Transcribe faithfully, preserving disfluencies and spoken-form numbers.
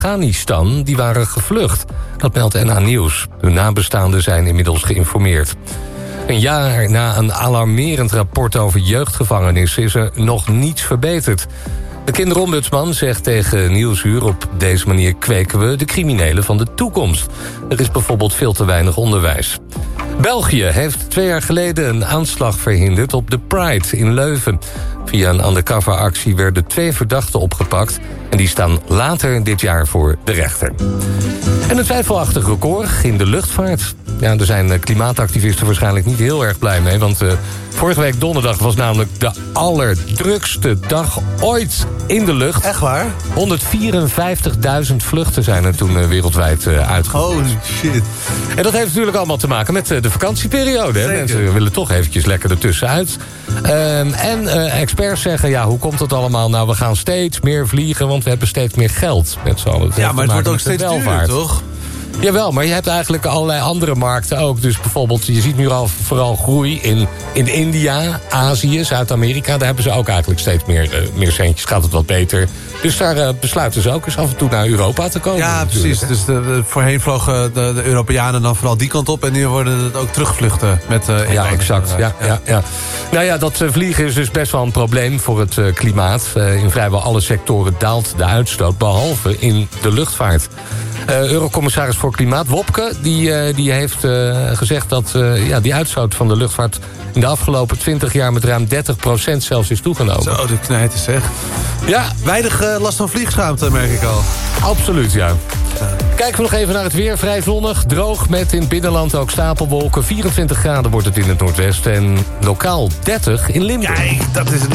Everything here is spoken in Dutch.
Afghanistan die waren gevlucht. Dat meldt N H Nieuws. Hun nabestaanden zijn inmiddels geïnformeerd. Een jaar na een alarmerend rapport over jeugdgevangenissen is er nog niets verbeterd. De kinderombudsman zegt tegen Nieuwsuur: op deze manier kweken we de criminelen van de toekomst. Er is bijvoorbeeld veel te weinig onderwijs. België heeft twee jaar geleden een aanslag verhinderd op de Pride in Leuven. Via een undercover-actie werden twee verdachten opgepakt en die staan later dit jaar voor de rechter. En een twijfelachtig record in de luchtvaart. Ja, er zijn klimaatactivisten waarschijnlijk niet heel erg blij mee, want uh, vorige week donderdag was namelijk de allerdrukste dag ooit in de lucht. Echt waar? honderdvierenvijftigduizend vluchten zijn er toen uh, wereldwijd uh, uitgevoerd. Holy shit. En dat heeft natuurlijk allemaal te maken met uh, de vakantieperiode. Hè? Mensen willen toch eventjes lekker ertussenuit. Um, en uh, experts zeggen, ja, hoe komt dat allemaal? Nou, we gaan steeds meer vliegen, want we hebben steeds meer geld met z'n allen. Ja, maar het wordt ook steeds duurder, toch? Jawel, maar je hebt eigenlijk allerlei andere markten ook. Dus bijvoorbeeld, je ziet nu al vooral groei in, in India, Azië, Zuid-Amerika. Daar hebben ze ook eigenlijk steeds meer, uh, meer centjes. Gaat het wat beter. Dus daar uh, besluiten ze ook eens af en toe naar Europa te komen. Ja, precies. Dus de, de, voorheen vlogen de, de Europeanen dan vooral die kant op. En nu worden het ook terugvluchten met uh, ja, exact. Ja, ja. Ja, ja. Nou ja, dat uh, vliegen is dus best wel een probleem voor het uh, klimaat. Uh, in vrijwel alle sectoren daalt de uitstoot, behalve in de luchtvaart. Uh, Eurocommissaris voor Klimaat, Wopke, die, uh, die heeft uh, gezegd dat uh, ja, die uitstoot van de luchtvaart in de afgelopen twintig jaar met ruim dertig procent zelfs is toegenomen. Zo, de knijt is zeg. Ja. Weinig uh, last van vliegschaamte, merk ik al. Absoluut, ja. Kijken we nog even naar het weer. Vrij zonnig, droog met in het binnenland ook stapelwolken. vierentwintig graden wordt het in het noordwesten en lokaal dertig in Limburg. Kijk, dat is het.